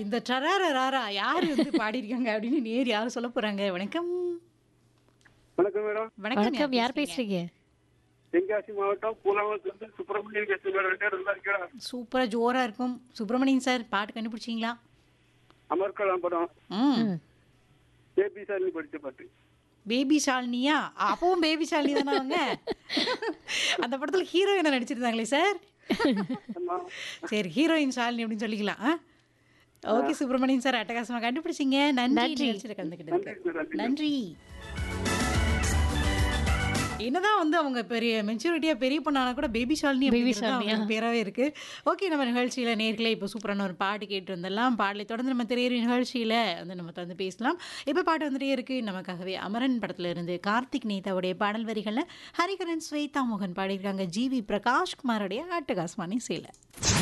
இந்த டராரராரா யாரு வந்து பாடியிருக்காங்க அப்படின்னு நேர் யாரும் சொல்ல போறாங்க. வணக்கம். வணக்கம் மேடம். வணக்கம். வணக்கம். யார் பேசுறீங்க? பேசுறீங்க? தென்காசி மாவட்டம் பூலாவரத்துலேருந்து சுப்பிரமணியன் பேசுகிறேன் மேடம். நல்லா இருக்கா? சூப்பரா ஜோரா இருக்கும். சுப்பிரமணியன் சார் பாட்டு கண்டுபிடிச்சீங்களா? அமர்கலாம் படம் ம். ஏபி சாலினி படித்த பாட்டு. பேபி ஷாலினியா? அப்பவும் பேபி ஷாலினி தானே அவங்க? அந்த படத்துல ஹீரோயினா நடிச்சிருந்தாங்களே சார். ஆமா. சரி, ஹீரோயின் ஷாலினி அப்படின்னு சொல்லிக்கலாம். ஓகே சுப்பிரமணியன் சார், அட்டகாசமா கண்டுபிடிச்சிங்க. நன்றி நன்றி. நிகழ்ச்சியில கலந்துக்கிட்டதுக்கு. நன்றி மேடம். நன்றி. என்னதான் வந்து அவங்க பெரிய மெச்சூரிட்டியா பெரிய பொண்ணானா கூட பேபி ஷாலினி பேபி அப்படிங்கிறது ஷாலினியா? அவங்க பேராவே இருக்கு. ஓகே, நம்ம நிகழ்ச்சியில நேர்களே இப்போ சூப்பரான ஒரு பாட்டு கேட்டு வந்துடலாம். பாடலை தொடர்ந்து நம்ம திரையரங்கு நிகழ்ச்சியில வந்து நம்ம தொடர்ந்து பேசலாம். இப்போ பாட்டு வந்துட்டே இருக்கு நமக்காகவே. அமரன் படத்துல இருந்து கார்த்திக் நேதாவுடைய பாடல் வரிகள்ல ஹரிகரன், ஸ்வேதா மோகன் பாடியிருக்காங்க. ஜிவி பிரகாஷ்குமாரோடைய அட்டகாசமான இசையில.